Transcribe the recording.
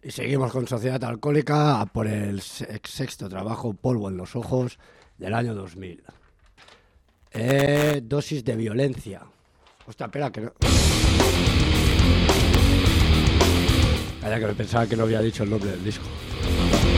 Y seguimos con Sociedad Alcohólica a por el sexto trabajo, Polvo en los ojos, del año 2000. Dosis de violencia. Hostia, espera, que no... Calla, que me pensaba que no había dicho el nombre del disco.